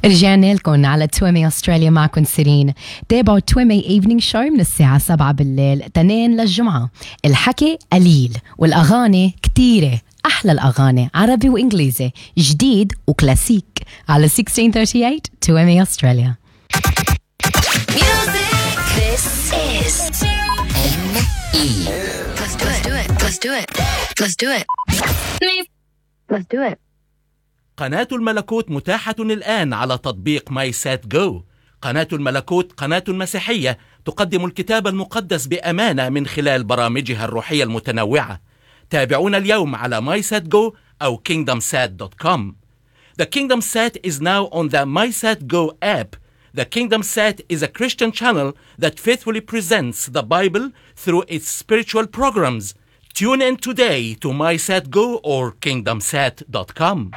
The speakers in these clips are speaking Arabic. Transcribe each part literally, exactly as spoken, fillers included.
رجعنا لكم على تويمي أستراليا معكم سيرين. تابعوا تويمي إيفنينج شو من الساعة سبعة بالليل تنين للجمعة. الحكي قليل والأغاني كتيرة، أحلى الأغاني عربي وإنجليزي، جديد وكلاسيك على ستة عشر ثلاثة وثلاثين تويمي أستراليا. This is M E. Let's do it. Let's do it. Let's do it. Let's do it. قناة الملكوت متاحة الآن على تطبيق ماي سات جو. قناة الملكوت قناة مسيحية تقدم الكتاب المقدس بأمانة من خلال برامجها الروحية المتنوعة. تابعونا اليوم على ماي سات جو أو كينغدم سات دوت كوم. The Kingdom Sat is now on the MySatGo app. The Kingdom Sat is a Christian channel that faithfully presents the Bible through its spiritual programs. Tune in today to MySatGo or kingdom sat dot com.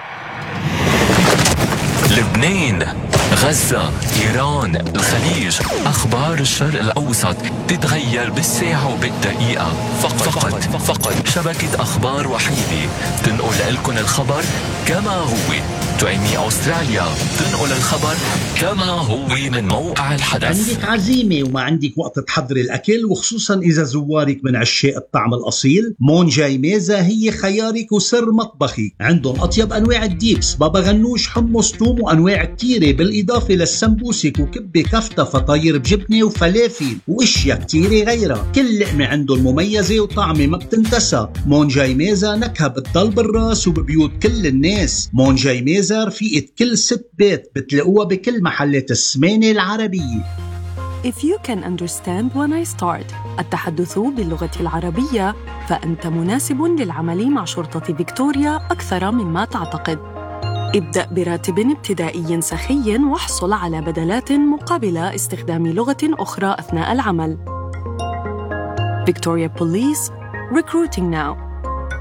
لبنان، غزة، إيران، الخليج، أخبار الشرق الأوسط تتغير بالساعة وبالدقيقة. فقط فقط, فقط شبكة أخبار وحيدة تنقل لكم الخبر كما هو. تويمي أستراليا تنقل الخبر كما هو من موقع الحدث. عندك عزيمة وما عندك وقت تحضري الأكل، وخصوصا إذا زوارك من عشاق الطعم الأصيل، مونجاي ميزة هي خيارك وسر مطبخي. عندهم أطيب أنواع الديبس، بابا غنوش، حمص، توم، وأنواع كتيرة، بالإضافة للسمبوسك وكبة كفتة، فطاير بجبنة وفلافل وإشياء كتيرة غيرها. كل لقمة عندهم مميزة وطعمة ما بتنتسى. مونجاي ميزة نكهة بتضل بالراس وببيوت كل الناس. مونجاي ميزة رفيقة كل ست بيت، بتلاقوها بكل محلات السمانة العربية. If you can understand when I start التحدث باللغة العربية، فأنت مناسب للعمل مع شرطة فيكتوريا أكثر مما تعتقد. ابدأ براتب ابتدائي سخي واحصل على بدلات مقابل استخدام لغة أخرى أثناء العمل. Victoria Police, recruiting now.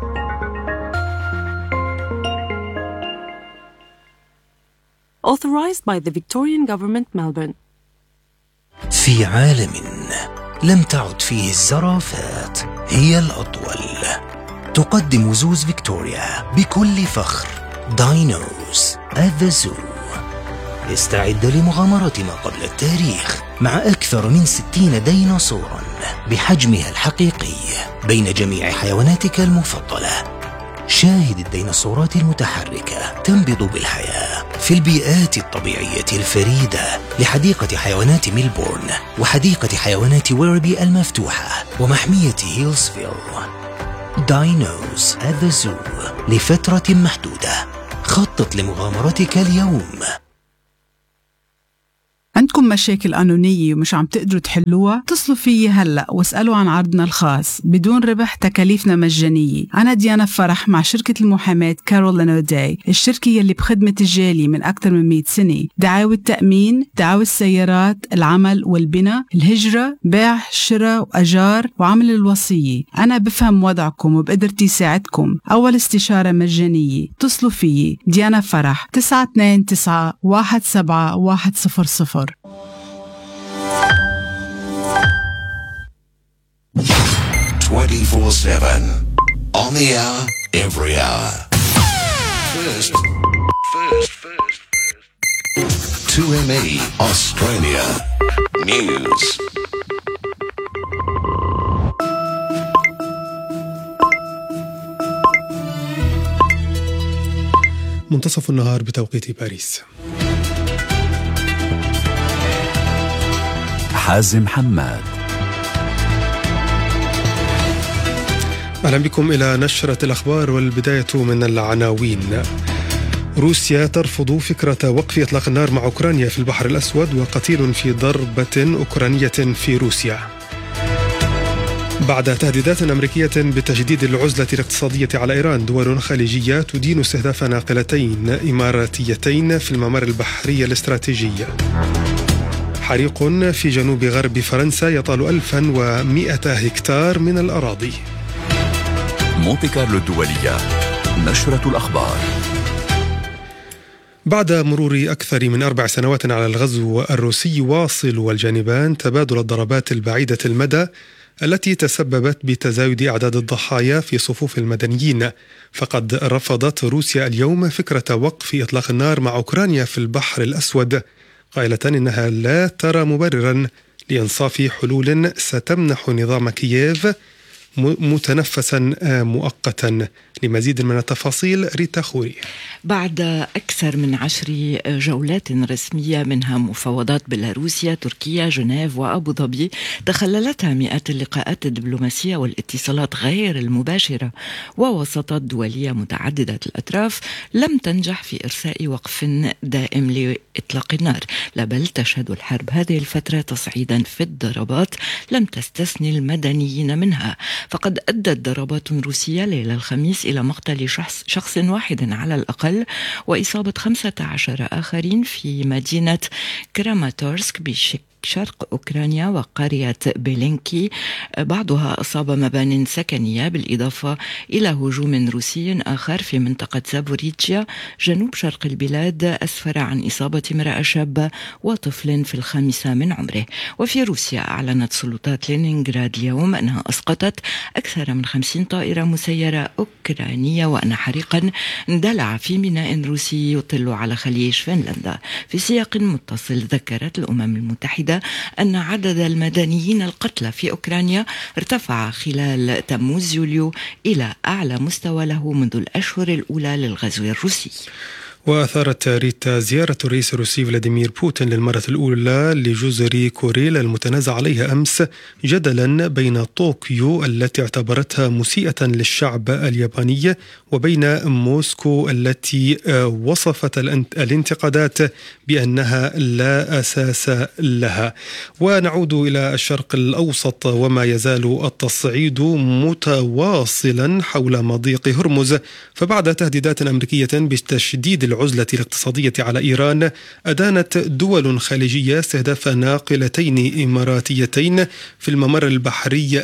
Authorized by the Victorian Government, Melbourne. في عالم لم تعد فيه الزرافات هي الأطول، تقدم زوز فيكتوريا بكل فخر داينوز at the Zoo. استعد لمغامرة ما قبل التاريخ مع أكثر من ستين ديناصوراً بحجمها الحقيقي بين جميع حيواناتك المفضلة. شاهد الديناصورات المتحركة تنبض بالحياة في البيئات الطبيعية الفريدة لحديقة حيوانات ميلبورن وحديقة حيوانات ويربي المفتوحة ومحمية هيلزفيل. داينوز at the Zoo لفترة محدودة. خطط لمغامرتك اليوم. عندكم مشاكل قانونية ومش عم تقدروا تحلوها؟ اتصلوا فيي هلأ واسألوا عن عرضنا الخاص بدون ربح، تكاليفنا مجانية. أنا ديانا فرح مع شركة المحاماة كارولين أوداي، الشركة يلي بخدمة الجالي من أكثر من مئة سنة. دعاوى التأمين، دعاوى السيارات، العمل والبناء، الهجرة، بيع، شراء وأجار، وعمل الوصية. أنا بفهم وضعكم وبقدرتي ساعدكم. أول استشارة مجانية. اتصلوا فيي ديانا فرح تسعة اثنين تسعة واحد سبعة واحد صفر صفر. twenty-four seven on the hour, every hour. First, first, first, first. two M E Australia News. منتصف النهار بتوقيت باريس. حازم حماد. أهلا بكم إلى نشرة الأخبار، والبداية من العناوين. روسيا ترفض فكرة وقف إطلاق النار مع أوكرانيا في البحر الأسود، وقتيل في ضربة أوكرانية في روسيا. بعد تهديدات أمريكية بتجديد العزلة الاقتصادية على إيران، دول خليجية تدين استهداف ناقلتين إماراتيتين في الممر البحري الاستراتيجي. حريق في جنوب غرب فرنسا يطال ألفا ومئة هكتار من الأراضي. مونتي كارلو الدولية، نشرة الأخبار. بعد مرور أكثر من أربع سنوات على الغزو الروسي، واصل الجانبان تبادل الضربات البعيدة المدى التي تسببت بتزايد أعداد الضحايا في صفوف المدنيين. فقد رفضت روسيا اليوم فكرة وقف إطلاق النار مع أوكرانيا في البحر الأسود، قائلة إنها لا ترى مبررا لإنصاف حلول ستمنح نظام كييف متنفسا مؤقتا. لمزيد من التفاصيل ريتا خوري. بعد أكثر من عشر جولات رسمية منها مفاوضات بيلاروسيا، تركيا، جنيف وأبو ظبي، تخللتها مئات اللقاءات الدبلوماسية والاتصالات غير المباشرة ووساطات دولية متعددة الأطراف، لم تنجح في إرساء وقف دائم لإطلاق النار، لا بل تشهد الحرب هذه الفترة تصعيدا في الضربات لم تستثني المدنيين منها. فقد أدت ضربات روسية ليلة الخميس إلى مقتل شخص, شخص واحد على الأقل وإصابة خمسة عشر آخرين في مدينة كراماتورسك بشك شرق أوكرانيا وقرية بيلينكي، بعضها أصاب مبان سكنية، بالإضافة إلى هجوم روسي آخر في منطقة زابوريجيا جنوب شرق البلاد أسفر عن إصابة امرأة شابة وطفل في الخامسة من عمره. وفي روسيا أعلنت سلطات لينينغراد اليوم أنها أسقطت أكثر من خمسين طائرة مسيرة أوكرانية وأن حريقا اندلع في ميناء روسي يطل على خليج فنلندا. في سياق متصل ذكرت الأمم المتحدة أن عدد المدنيين القتلى في أوكرانيا ارتفع خلال تموز يوليو إلى أعلى مستوى له منذ الأشهر الأولى للغزو الروسي. وأثارت ريتا زيارة الرئيس الروسي فلاديمير بوتين للمرة الأولى لجزر كوريل المتنازع عليها أمس جدلا بين طوكيو التي اعتبرتها مسيئة للشعب الياباني وبين موسكو التي وصفت الانتقادات بأنها لا أساس لها. ونعود إلى الشرق الأوسط، وما يزال التصعيد متواصلا حول مضيق هرمز، فبعد تهديدات أمريكية بتشديد العزلة الاقتصادية على إيران، أدانت دول خليجية استهداف ناقلتين إماراتيتين في الممر البحري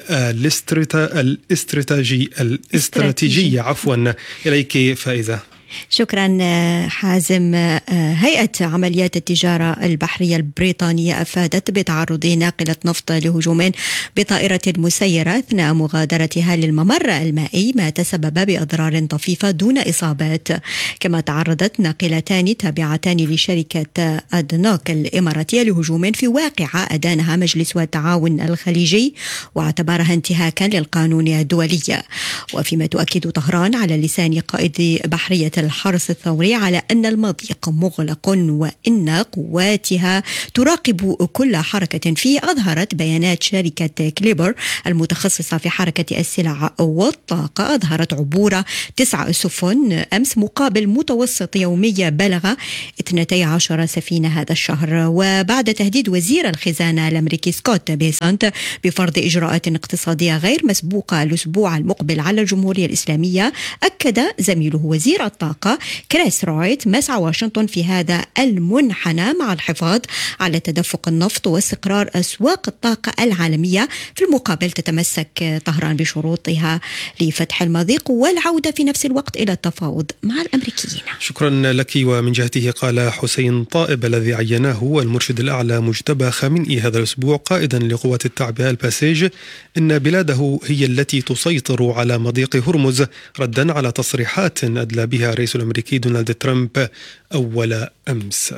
الاستراتيجي الاستراتيجي عفوا. إليك فائزة. شكرا حازم. هيئة عمليات التجارة البحرية البريطانية أفادت بتعرض ناقلة نفط لهجوم بطائرة مسيرة أثناء مغادرتها للممر المائي، ما تسبب بأضرار طفيفة دون إصابات. كما تعرضت ناقلتان تابعتان لشركة أدنوك الإماراتية لهجوم في واقعة أدانها مجلس التعاون الخليجي واعتبرها انتهاكا للقانون الدولي. وفيما تؤكد طهران على لسان قائد بحرية الحرس الثوري على أن المضيق مغلق وإن قواتها تراقب كل حركة فيه. أظهرت بيانات شركة كليبر المتخصصة في حركة السلع والطاقة أظهرت عبور تسع سفن أمس مقابل متوسط يومي بلغ اثنتي عشر سفينة هذا الشهر. وبعد تهديد وزير الخزانة الأمريكي سكوت بيسانت بفرض إجراءات اقتصادية غير مسبوقة الأسبوع المقبل على الجمهورية الإسلامية، أكد زميله وزير الطاقة كريس رويت مسعى واشنطن في هذا المنحنى مع الحفاظ على تدفق النفط واستقرار أسواق الطاقة العالمية. في المقابل تتمسك طهران بشروطها لفتح المضيق والعودة في نفس الوقت إلى التفاوض مع الأمريكيين. شكرا لك. ومن جهته قال حسين طائب الذي عيناه المرشد الأعلى مجتبى خامنئي هذا الأسبوع قائدا لقوات التعبئة الباسيج إن بلاده هي التي تسيطر على مضيق هرمز، ردا على تصريحات أدلى بها الرئيس الأمريكي دونالد ترامب أول أمس.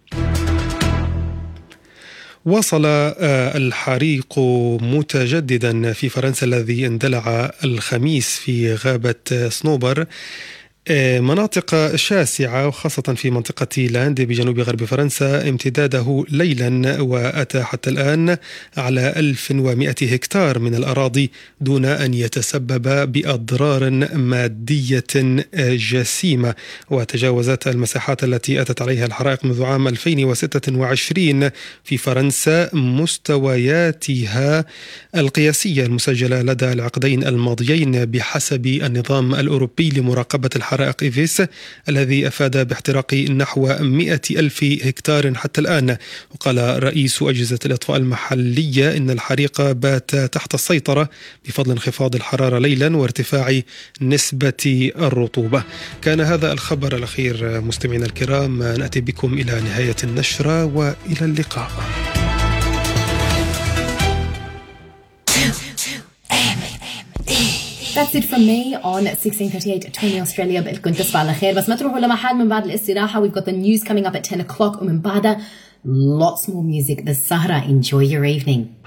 واصل الحريق متجددا في فرنسا الذي اندلع الخميس في غابة صنوبر مناطق شاسعة وخاصة في منطقة لاند بجنوب غرب فرنسا. امتداده ليلا وأتى حتى الآن على ألف ومئة هكتار من الأراضي دون أن يتسبب بأضرار مادية جسيمة. وتجاوزت المساحات التي أتت عليها الحرائق منذ عام ألفين وستة وعشرين في فرنسا مستوياتها القياسية المسجلة لدى العقدين الماضيين بحسب النظام الأوروبي لمراقبة الحرائق إيفيس الذي أفاد باحتراق نحو مئة ألف هكتار حتى الآن. وقال رئيس أجهزة الإطفاء المحلية إن الحريق بات تحت السيطرة بفضل انخفاض الحرارة ليلا وارتفاع نسبة الرطوبة. كان هذا الخبر الأخير مستمعينا الكرام، نأتي بكم إلى نهاية النشرة وإلى اللقاء. That's it from me on sixteen thirty-eight twenty Australia. بقلكم تصبحوا على خير بس ما تروحوا لمحل من بعد الاستراحة. We've got the news coming up at ten o'clock ومن بعدها lots more music. The Sahara. Enjoy your evening.